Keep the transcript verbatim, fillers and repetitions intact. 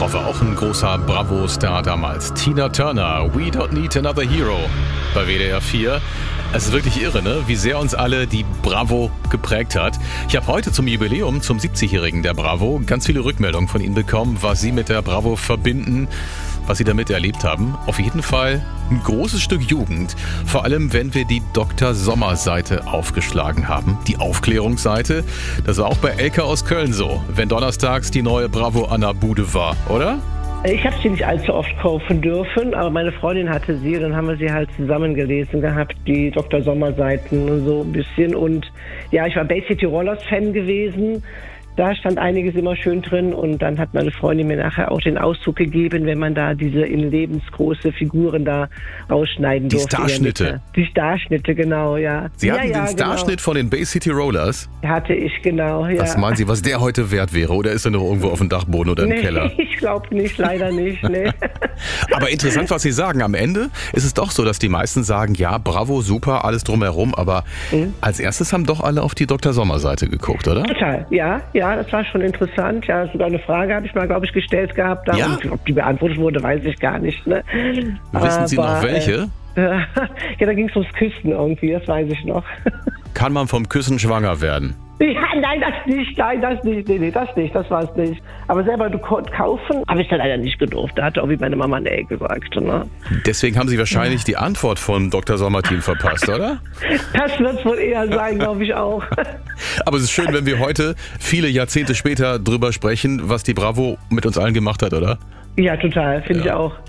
Frau war auch ein großer Bravo-Star damals. Tina Turner, We Don't Need Another Hero bei W D R vier. Es ist wirklich irre, ne? Wie sehr uns alle die Bravo geprägt hat. Ich habe heute zum Jubiläum, zum siebzigjährigen der Bravo, ganz viele Rückmeldungen von Ihnen bekommen, was Sie mit der Bravo verbinden, was Sie damit erlebt haben. Auf jeden Fall ein großes Stück Jugend. Vor allem, wenn wir die Doktor Sommer-Seite aufgeschlagen haben. Die Aufklärungsseite. Das war auch bei Elke aus Köln so, wenn donnerstags die neue Bravo an der Bude war, oder? Ich habe sie nicht allzu oft kaufen dürfen, aber meine Freundin hatte sie und dann haben wir sie halt zusammen gelesen gehabt, die Doktor Sommer-Seiten und so ein bisschen. Und ja, ich war Bay City Rollers Fan gewesen. Da stand einiges immer schön drin und dann hat meine Freundin mir nachher auch den Auszug gegeben, wenn man da diese in lebensgroße Figuren da rausschneiden die durfte. Die Starschnitte. Die Starschnitte, genau, ja. Sie ja, hatten ja, den Starschnitt genau. von den Bay City Rollers? Hatte ich, genau, ja. Was meinen Sie, was der heute wert wäre? Oder ist er noch irgendwo auf dem Dachboden oder im nee, Keller? Ich glaube nicht, leider nicht, nee. Aber interessant, was Sie sagen. Am Ende ist es doch so, dass die meisten sagen, ja, Bravo, super, alles drumherum. Aber mhm. als erstes haben doch alle auf die Doktor Sommer-Seite geguckt, oder? Total, ja, ja, das war schon interessant. Ja, sogar eine Frage habe ich mal, glaube ich, gestellt gehabt. Da. Ja? Und ob die beantwortet wurde, weiß ich gar nicht. Ne? Wissen Aber, Sie noch welche? Äh, ja, da ging es ums Küssen irgendwie, das weiß ich noch. Kann man vom Küssen schwanger werden? Ja, nein, das nicht, nein, das nicht, nee, nee, das nicht, das war es nicht. Aber selber kaufen habe ich dann leider nicht gedurft. Da hat auch wie meine Mama nee gesagt. Ne? Deswegen haben Sie wahrscheinlich ja. die Antwort vom Doktor Sommer-Team verpasst, oder? Das wird es wohl eher sein, glaube ich auch. Aber es ist schön, wenn wir heute, viele Jahrzehnte später, drüber sprechen, was die Bravo mit uns allen gemacht hat, oder? Ja, total, finde ja. ich auch.